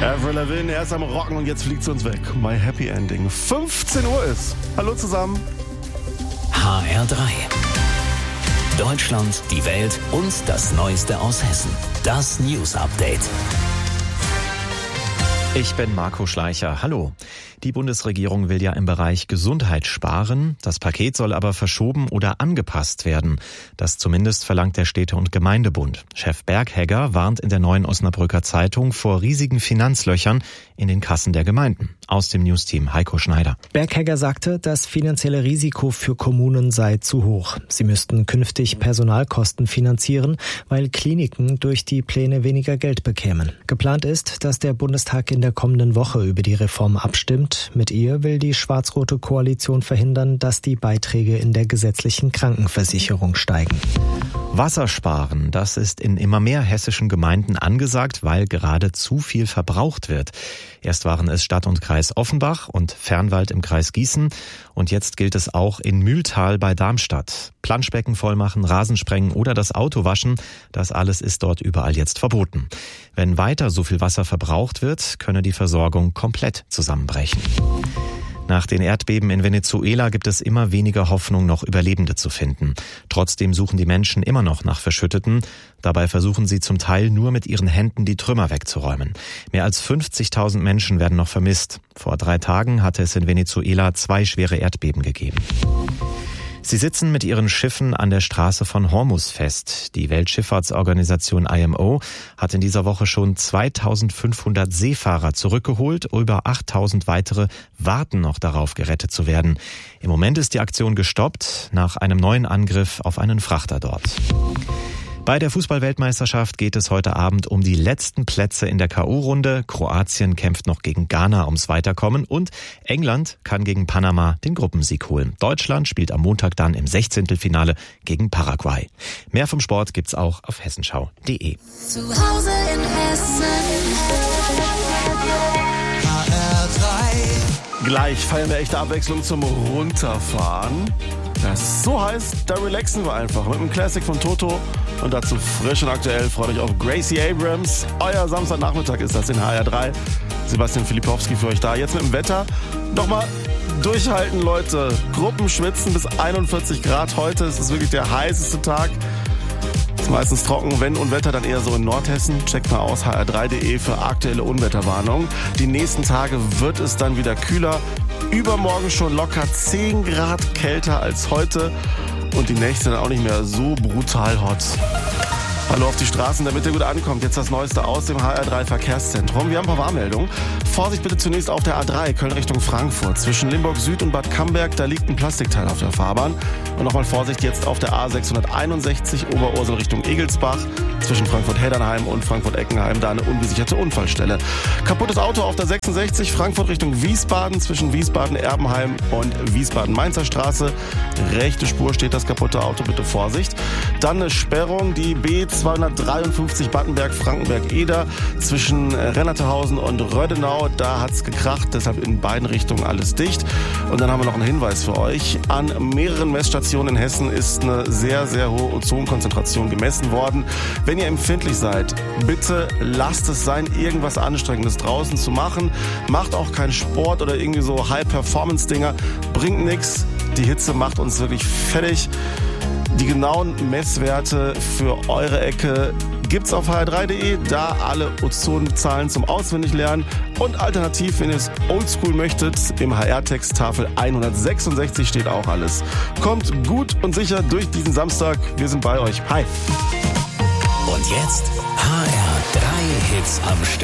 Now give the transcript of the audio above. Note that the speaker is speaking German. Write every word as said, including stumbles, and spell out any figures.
Avril Lavigne, er ist am Rocken und jetzt fliegt sie uns weg. My Happy Ending. fünfzehn Uhr ist. Hallo zusammen. H R drei. Deutschland, die Welt und das Neueste aus Hessen. Das News Update. Ich bin Marco Schleicher. Hallo. Die Bundesregierung will ja im Bereich Gesundheit sparen. Das Paket soll aber verschoben oder angepasst werden. Das zumindest verlangt der Städte- und Gemeindebund. Chef Berghegger warnt in der Neuen Osnabrücker Zeitung vor riesigen Finanzlöchern in den Kassen der Gemeinden. Aus dem Newsteam Heiko Schneider. Berghegger sagte, das finanzielle Risiko für Kommunen sei zu hoch. Sie müssten künftig Personalkosten finanzieren, weil Kliniken durch die Pläne weniger Geld bekämen. Geplant ist, dass der Bundestag in der kommenden Woche über die Reform abstimmt. Mit ihr will die schwarz-rote Koalition verhindern, dass die Beiträge in der gesetzlichen Krankenversicherung steigen. Wassersparen, das ist in immer mehr hessischen Gemeinden angesagt, weil gerade zu viel verbraucht wird. Erst waren es Stadt und Kreis Offenbach und Fernwald im Kreis Gießen und jetzt gilt es auch in Mühltal bei Darmstadt. Planschbecken vollmachen, Rasen sprengen oder das Auto waschen, das alles ist dort überall jetzt verboten. Wenn weiter so viel Wasser verbraucht wird, könne die Versorgung komplett zusammenbrechen. Nach den Erdbeben in Venezuela gibt es immer weniger Hoffnung, noch Überlebende zu finden. Trotzdem suchen die Menschen immer noch nach Verschütteten. Dabei versuchen sie zum Teil nur mit ihren Händen die Trümmer wegzuräumen. Mehr als fünfzigtausend Menschen werden noch vermisst. Vor drei Tagen hatte es in Venezuela zwei schwere Erdbeben gegeben. Sie sitzen mit ihren Schiffen an der Straße von Hormuz fest. Die Weltschifffahrtsorganisation I M O hat in dieser Woche schon zweitausendfünfhundert Seefahrer zurückgeholt. Über achttausend weitere warten noch darauf, gerettet zu werden. Im Moment ist die Aktion gestoppt nach einem neuen Angriff auf einen Frachter dort. Bei der Fußball-Weltmeisterschaft geht es heute Abend um die letzten Plätze in der K O-Runde. Kroatien kämpft noch gegen Ghana ums Weiterkommen und England kann gegen Panama den Gruppensieg holen. Deutschland spielt am Montag dann im Sechzehntelfinale gegen Paraguay. Mehr vom Sport gibt's auch auf hessenschau punkt de. Zu Hause in Hessen. H R drei. Gleich feiern wir echte Abwechslung zum Runterfahren. Das ist so heiß, da relaxen wir einfach mit einem Classic von Toto und dazu frisch und aktuell. Freut euch auf Gracie Abrams. Euer Samstagnachmittag ist das in H R drei. Sebastian Filipowski für euch da. Jetzt mit dem Wetter. Nochmal durchhalten, Leute. Gruppen schwitzen bis einundvierzig Grad. Heute ist es wirklich der heißeste Tag. Ist meistens trocken, wenn Unwetter, dann eher so in Nordhessen. Checkt mal aus h r drei punkt de für aktuelle Unwetterwarnung. Die nächsten Tage wird es dann wieder kühler. Übermorgen schon locker zehn Grad kälter als heute und die Nächte dann auch nicht mehr so brutal hot. Hallo auf die Straßen, damit ihr gut ankommt. Jetzt das Neueste aus dem H R drei Verkehrszentrum. Wir haben ein paar Warnmeldungen. Vorsicht bitte zunächst auf der A drei, Köln Richtung Frankfurt. Zwischen Limburg Süd und Bad Camberg, da liegt ein Plastikteil auf der Fahrbahn. Und nochmal Vorsicht jetzt auf der A sechshunderteinundsechzig, Oberursel Richtung Egelsbach. Zwischen Frankfurt-Heddernheim und Frankfurt-Eckenheim, da eine unbesicherte Unfallstelle. Kaputtes Auto auf der sechsundsechzig, Frankfurt Richtung Wiesbaden. Zwischen Wiesbaden-Erbenheim und Wiesbaden-Mainzer Straße. Rechte Spur steht das kaputte Auto, bitte Vorsicht. Dann eine Sperrung, die B zweihundertdreiundfünfzig Battenberg-Frankenberg-Eder zwischen Rennertehausen und Rödenau. Da hat's gekracht, deshalb in beiden Richtungen alles dicht. Und dann haben wir noch einen Hinweis für euch. An mehreren Messstationen in Hessen ist eine sehr, sehr hohe Ozonkonzentration gemessen worden. Wenn ihr empfindlich seid, bitte lasst es sein, irgendwas Anstrengendes draußen zu machen. Macht auch keinen Sport oder irgendwie so High-Performance-Dinger. Bringt nichts. Die Hitze macht uns wirklich fertig. Die genauen Messwerte für eure Ecke gibt's auf h r drei punkt de. Da alle Ozonzahlen zum Auswendiglernen. Und alternativ, wenn ihr es oldschool möchtet, im H R-Text Tafel hundertsechsundsechzig steht auch alles. Kommt gut und sicher durch diesen Samstag. Wir sind bei euch. Hi. Und jetzt H R drei Hits am Stück.